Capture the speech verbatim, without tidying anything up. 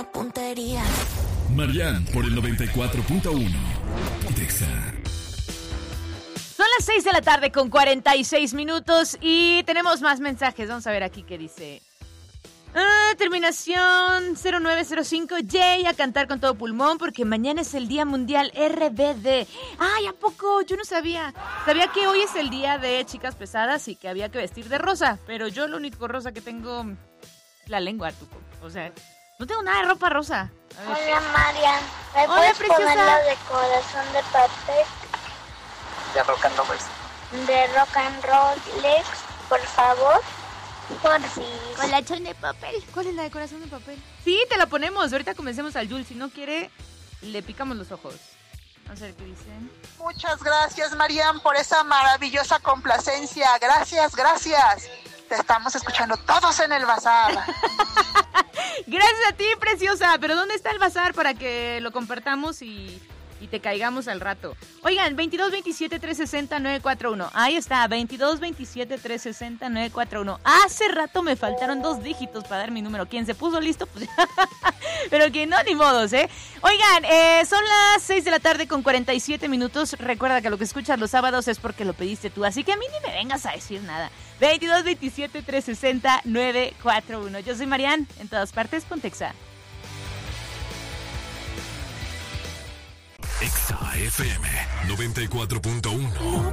puntería. Marian por el noventa y cuatro punto uno. Pontexa. Son las seis de la tarde con cuarenta y seis minutos y tenemos más mensajes. Vamos a ver aquí qué dice. Ah, terminación cero nueve cero cinco. Jay, a cantar con todo pulmón porque mañana es el Día Mundial R B D. Ay, ¿a poco? Yo no sabía. Sabía que hoy es el día de chicas pesadas y que había que vestir de rosa. Pero yo lo único rosa que tengo es la lengua, Tuco. O sea, no tengo nada de ropa rosa. Hola, Marian. ¿Me Hola, puedes preciosa. poner la de Corazón de Papel? De Rock and Rollers. De Rock and Roll Lex, por favor. Por si. Corazón de papel. ¿Cuál es la de corazón de papel? Sí, te la ponemos. Ahorita comencemos al Yul. Si no quiere, le picamos los ojos. Vamos a ver qué dicen. Muchas gracias, Marian, por esa maravillosa complacencia. Gracias, gracias. Te estamos escuchando todos en el bazar. Gracias a ti, preciosa. Pero ¿dónde está el bazar para que lo compartamos y, y te caigamos al rato? Oigan, veintidós veintisiete trescientos sesenta nueve cuarenta y uno. Ahí está, veintidós veintisiete trescientos sesenta nueve cuarenta y uno. Hace rato me faltaron dos dígitos para dar mi número. Quien se puso listo, pues pero quien no, ni modos, ¿eh? Oigan, eh, son las seis de la tarde con cuarenta y siete minutos. Recuerda que lo que escuchas los sábados es porque lo pediste tú, así que a mí ni me vengas a decir nada. veintidós veintisiete trescientos sesenta nueve cuarenta y uno. Yo soy Marian, en todas partes, Pontexa. Exa F M noventa y cuatro punto uno.